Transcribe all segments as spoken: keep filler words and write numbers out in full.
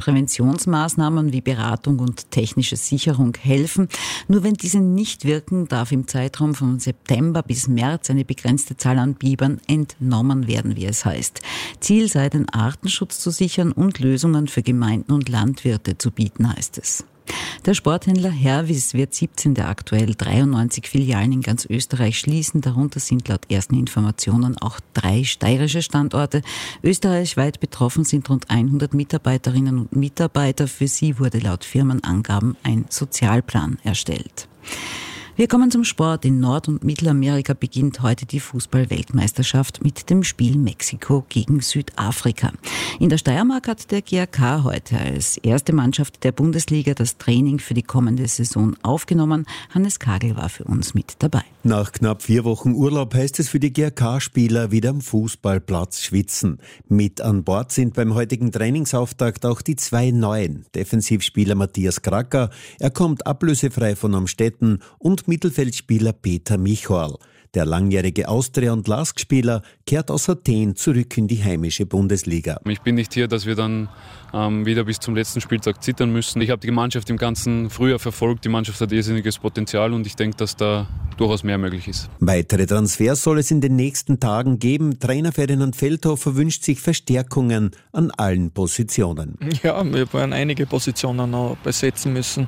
Präventionsmaßnahmen wie Beratung und technische Sicherung helfen. Nur wenn diese nicht wirken, darf im Zeitraum von September bis März eine begrenzte Zahl an Bibern entnommen werden, wie es heißt. Ziel sei, den Artenschutz zu sichern und Lösungen für Gemeinden und Landwirte zu bieten, heißt es. Der Sporthändler Hervis wird siebzehn der aktuell dreiundneunzig Filialen in ganz Österreich schließen. Darunter sind laut ersten Informationen auch drei steirische Standorte. Österreichweit betroffen sind rund hundert Mitarbeiterinnen und Mitarbeiter. Für sie wurde laut Firmenangaben ein Sozialplan erstellt. Wir kommen zum Sport. In Nord- und Mittelamerika beginnt heute die Fußball-Weltmeisterschaft mit dem Spiel Mexiko gegen Südafrika. In der Steiermark hat der G R K heute als erste Mannschaft der Bundesliga das Training für die kommende Saison aufgenommen. Hannes Kagel war für uns mit dabei. Nach knapp vier Wochen Urlaub heißt es für die G R K-Spieler wieder am Fußballplatz schwitzen. Mit an Bord sind beim heutigen Trainingsauftakt auch die zwei neuen Defensivspieler Matthias Kracker, er kommt ablösefrei von Amstetten, und Mittelfeldspieler Peter Michorl. Der langjährige Austria- und Lask-Spieler kehrt aus Athen zurück in die heimische Bundesliga. Ich bin nicht hier, dass wir dann ähm, wieder bis zum letzten Spieltag zittern müssen. Ich habe die Mannschaft im ganzen Frühjahr verfolgt. Die Mannschaft hat irrsinniges Potenzial und ich denke, dass da durchaus mehr möglich ist. Weitere Transfers soll es in den nächsten Tagen geben. Trainer Ferdinand Feldhofer wünscht sich Verstärkungen an allen Positionen. Ja, wir werden einige Positionen noch besetzen müssen.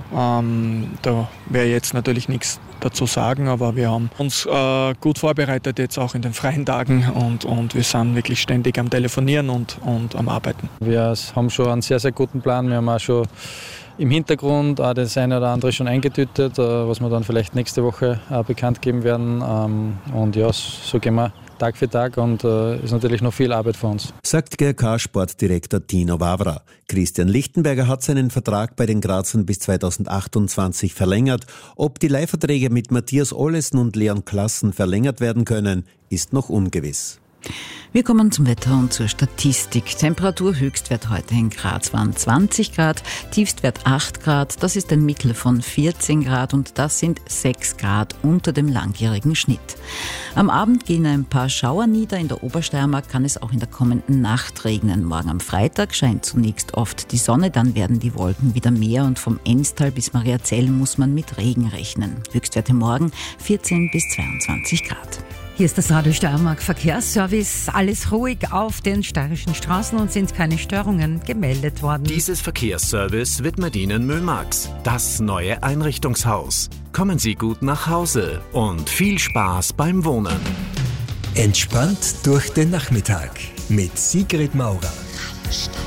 Ähm, da werde ich jetzt natürlich nichts dazu sagen, aber wir haben uns äh, gut vorbereitet, jetzt auch in den freien Tagen, und, und wir sind wirklich ständig am Telefonieren und, und am Arbeiten. Wir haben schon einen sehr, sehr guten Plan. Wir haben auch schon im Hintergrund auch das eine oder andere schon eingetütet, was wir dann vielleicht nächste Woche bekannt geben werden. Und ja, so gehen wir Tag für Tag und es ist natürlich noch viel Arbeit für uns. Sagt G R K-Sportdirektor Tino Wawra. Christian Lichtenberger hat seinen Vertrag bei den Grazern bis zweitausendachtundzwanzig verlängert. Ob die Leihverträge mit Matthias Ollesen und Leon Klassen verlängert werden können, ist noch ungewiss. Wir kommen zum Wetter und zur Statistik. Temperatur-Höchstwert heute in Graz waren zwanzig Grad, Tiefstwert acht Grad, das ist ein Mittel von vierzehn Grad und das sind sechs Grad unter dem langjährigen Schnitt. Am Abend gehen ein paar Schauer nieder, in der Obersteiermark kann es auch in der kommenden Nacht regnen. Morgen am Freitag scheint zunächst oft die Sonne, dann werden die Wolken wieder mehr und vom Enstal bis Mariazell muss man mit Regen rechnen. Höchstwerte morgen vierzehn bis zweiundzwanzig Grad. Hier ist das Radio Steiermark Verkehrsservice. Alles ruhig auf den steirischen Straßen und sind keine Störungen gemeldet worden. Dieses Verkehrsservice widmet Ihnen Müllmax, das neue Einrichtungshaus. Kommen Sie gut nach Hause und viel Spaß beim Wohnen. Entspannt durch den Nachmittag mit Sigrid Maurer.